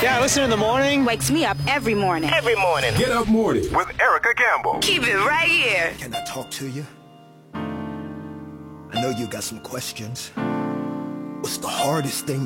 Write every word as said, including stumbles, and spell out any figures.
Yeah, I listen in the morning. Wakes me up every morning. Every morning. Get Up Morning With Erica Campbell. Keep it right here. Can I talk to you? I know you got some questions. What's the hardest thing